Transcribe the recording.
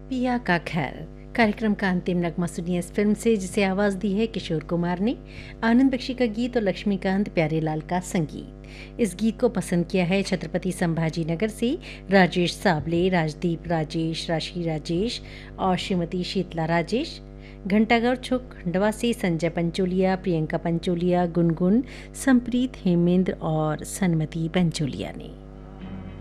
पिया का खैर कार्यक्रम का अंतिम नगमा सुनिए इस फिल्म से, जिसे आवाज दी है किशोर कुमार ने। आनंद बख्शी का गीत और लक्ष्मीकांत प्यारेलाल का संगीत। इस गीत को पसंद किया है छत्रपति संभाजी नगर से राजेश साबले, राजदीप राजेश, राशि राजेश और श्रीमती शीतला राजेश। घंटाघर छुक खंडवा से संजय पंचोलिया, प्रियंका पंचोलिया, गुनगुन, संप्रीत हेमेंद्र और सनमती पंचोलिया ने।